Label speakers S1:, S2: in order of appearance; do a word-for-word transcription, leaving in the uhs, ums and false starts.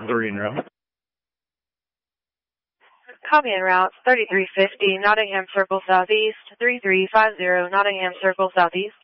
S1: Three en route.
S2: Copy en route, thirty-three fifty, Nottingham Circle Southeast, three three five zero, Nottingham Circle Southeast.